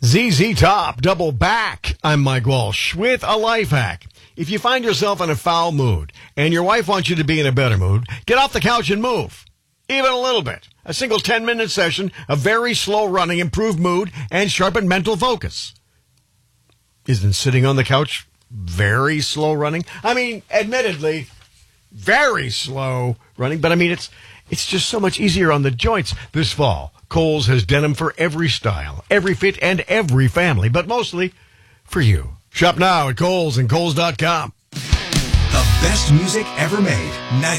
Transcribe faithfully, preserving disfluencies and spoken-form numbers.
Z Z Top, double back. I'm Mike Walsh with a life hack. If you find yourself in a foul mood and your wife wants you to be in a better mood, get off the couch and move. Even a little bit. A single ten-minute session of very slow running, improved mood, and sharpened mental focus. Isn't sitting on the couch very slow running? I mean, admittedly, very slow running, but I mean, it's it's just so much easier on the joints this fall. Kohl's has denim for every style, every fit, and every family, but mostly for you. Shop now at Kohl's and Kohl's dot com. The best music ever made.